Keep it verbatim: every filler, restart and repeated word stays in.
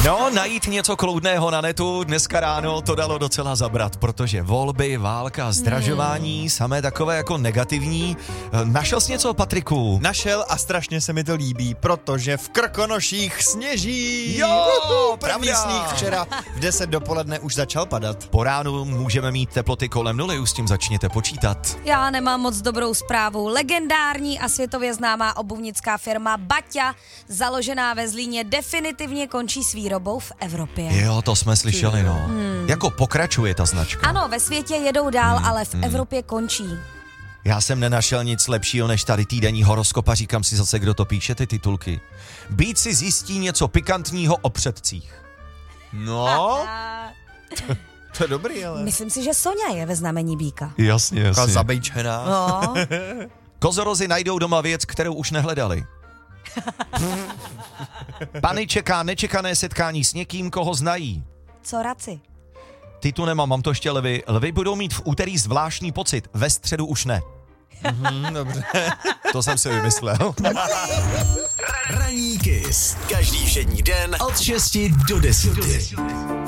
No, najít něco kloudného na netu dneska ráno to dalo docela zabrat, protože volby, válka, zdražování, hmm. samé takové jako negativní. Našel jsi něco, Patriku? Našel a strašně se mi to líbí, protože v Krkonoších sněží. Jo, pravý sníh včera v deset dopoledne už začal padat. Po ránu můžeme mít teploty kolem nuly, už s tím začněte počítat. Já nemám moc dobrou zprávu. Legendární a světově známá obuvnická firma Baťa, založená ve Zlíně, definitivně končí s výrobou v Evropě. Jo, to jsme slyšeli, no. Hmm. Jako pokračuje ta značka. Ano, ve světě jedou dál, hmm. ale v hmm. Evropě končí. Já jsem nenašel nic lepšího než tady týdenní horoskop a říkám si zase, kdo to píše, ty titulky. Být si zjistí něco pikantního o předcích. No, to, to je dobrý, ale... Myslím si, že Soňa je ve znamení býka. Jasně, jasně. Taková zabejčená. No. Kozorozy najdou doma věc, kterou už nehledali. Pany čeká nečekané setkání s někým, koho znají. Co raci? Ty tu nemám, mám to ještě lvy. Lvy budou mít v úterý zvláštní pocit, ve středu už ne. Mhm, dobře. To jsem si vymyslel. Ranní Kiss. Každý všední den od šesti do deseti.